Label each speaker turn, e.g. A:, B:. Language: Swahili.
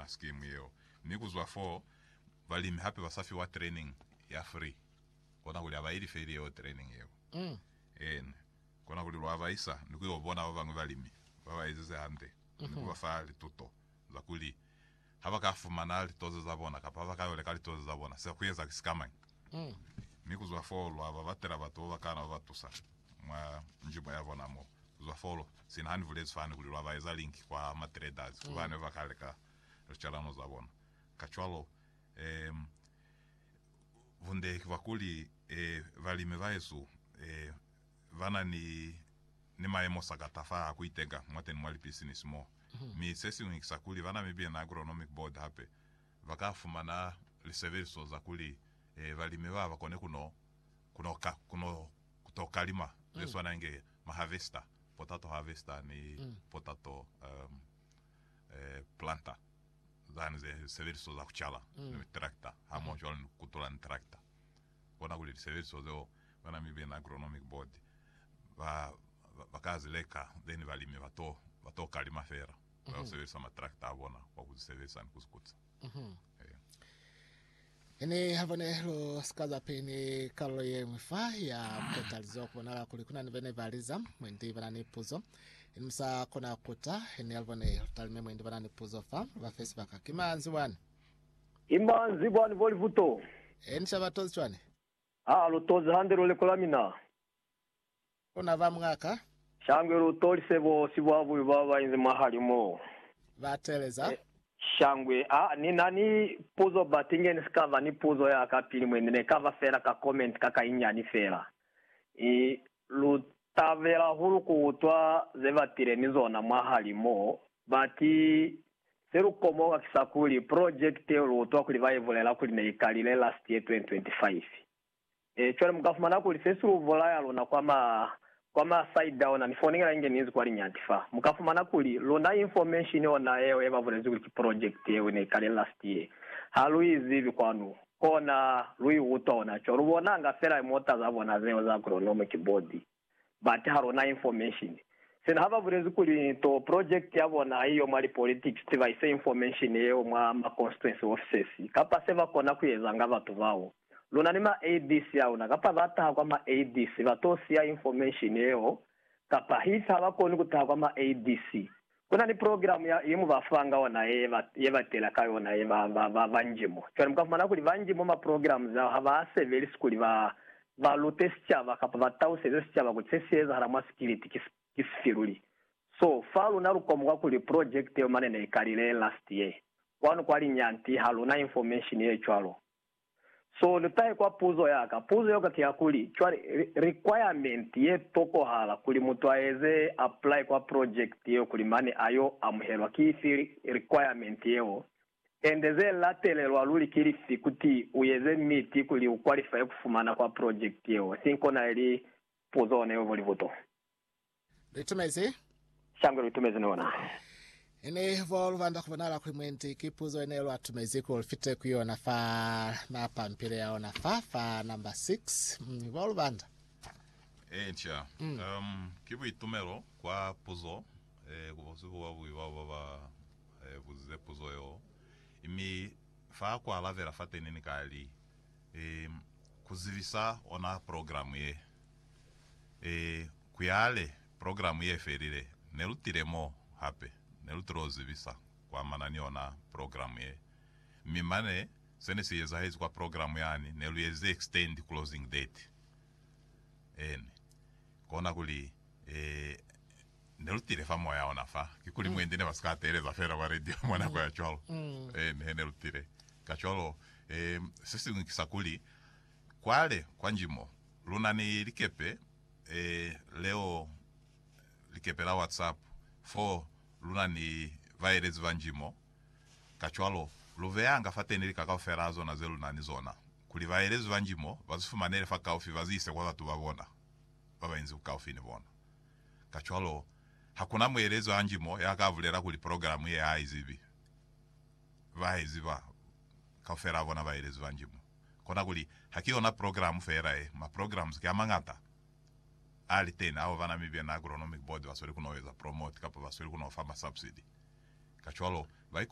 A: na scheme yeo nikuzwa for valimi hape vasafi wa training ya free kona kuli abairi feri yeo training yeo kona kuli lwavaisa nikuyobona vavangu valimi vavaizeze hande nikuvafali tuto zakuli havakafumana litoze zabona kapa vakayoleka litoze zabona sekuyeza kisikama nikuzwa for lwava vatera vatu vakana vatusa mwa njimbo yavonamo kuzwa for sinhani vulezi fani kuli lwavaiza link kwa matraders kuvane vakaleka richarano zabona kachwalo vunde vakuli valime vaesu vana ni maemo sakatafa kuitenga mwateni mwali business mo mi sesi ngikisakuli vana mibie na agronomic board hape vakafumana liseverso zakuli valime vava kone kuno kutokalima leswana nge maharvester potato harvester ni potato planta zanize severso za kuchala ni tractor hamo jol kutola ni tractor kona kuli severso zo vana mibie na agronomic board vakazileka then valime vato kalima fera vaseversa matrakta abona wakuziseversa nikusikutsa
B: ene havane lo skaza peni kalo ye mfa ya potalizo kubonala kuli kuna nivene valiza mwendi vanani puzo msa kona kuta ene alvane talime mwendi vanani puzo fa va Facebook kimanzi wan
C: imanzi bwana volivuto
B: ene chavatozi chwane
C: lutozi hande role kolamina
B: una va mwaka
C: shangwe rutoli sebo sibavu baba inze mahalimo
B: vateleza
C: shangwe ni nani puzo batingeni skava ni puzo ya kapili mwendene kava fera ka comment kaka inyani fera lutavera hulu kutwa zevatire nizona mahalimo bati seru komoga kisakuli project lutwa kulivayevolela kuli neikalile last year 2025 chole mukafumana kuli sesu volaya lona kwama side down and phoninga inge nizi kwali nyantifa mukafumana kuli lona information ona ewe bavulezi kuli project yewe ne kale last year haluizi bikwanu kona lui utona cho rubonanga fera mota zabona zeo za agronomic board but harona information sena hava vulezi kuli to project yabona hiyo mali politics tiva ise information yewe ma constituency offices kapa seva kona kuyezanga vatu vao lona nima ADC yao na kapa vata kwa ma ADC vatosia information yeo kapa hisa wakoni kutaha kwa ma ADC kuna ni program ya yimu vafanga wana yeva tela kayo wana yeva vanjimo kwa mkafumana kuli vanjimo ma program zao hava aseveli skuli va lutesi chava kapa vatau sezesi chava kuteseza harama security kisifiruli so falu naru komuka kuli project yeo manene ikalile last year wanu kwa nyanti haluna information yeo chwalo so lutaye kwa puzo yoka kiakuli chwari requirement ye toko hala kuli mtu aeze apply kwa project yeo kuli mani ayo amuhelwa kifi requirement yeo endeze latelelwa luli kilifi kuti uyeze miti kuli uqualify kufumana kwa project yeo sinko na ili puzo neo volivuto
B: litumezi
C: shangwe litumezi nona
B: ene volvanda kuvanala kuimwenti kipuzo enelo atumeziko ulfite kuiona fa mapa mpire yao na fa number 6 volvanda
A: ncha kibu itumero kwa puzo kuposiku wavu vuzize puzo yo imi fa kwa lavera fate nini kali kuzivisa ona programu ye kuyale programu ye ferire nelutiremo hape nelutrozi visa kwa manani ona programu ye mimane sene siyeza hezi kwa programu yani neluyeze extend closing date kona kuli nelutire fa moya ona fa kikuli mwendene vaskatereza fera wa radio mwana kwa cholo nelutire kacholo sisi ngikisakuli kwale kwa njimo lunani likepe leo likepe la WhatsApp for luna ni virus vanjimo kachwalo luveanga fateni likakaferazo na zelu nani zona kuli virus vanjimo vazifumanele fa kaufi vazise kwa watu vavona vabainzi ukaufi ni vona kachwalo hakuna mwelezo anjimo yakavulera kuli programu ye aizibi vaiziba kafera vona virus vanjimo kona kuli hakiona programu fera ma programs kiamangata ali tena au vana mibia na agronomic board vaswele kunoweza promote kapa vaswele kunofama subsidy kachwalo